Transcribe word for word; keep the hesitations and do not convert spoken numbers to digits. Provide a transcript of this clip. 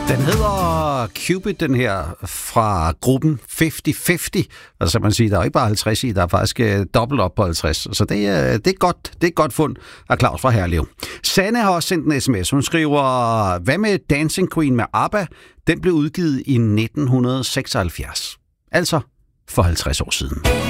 Den hedder Cupid, den her, fra gruppen halvtreds halvtreds. Altså man siger, der er ikke bare halvtreds i, der er faktisk uh, dobbelt op på halvtreds. Så det er, det er godt, det er godt fund af Claus fra Herlev. Sanne har også sendt en sms. Hun skriver, hvad med Dancing Queen med ABBA? Den blev udgivet i nitten seksoghalvfjerds. Altså for halvtreds år siden.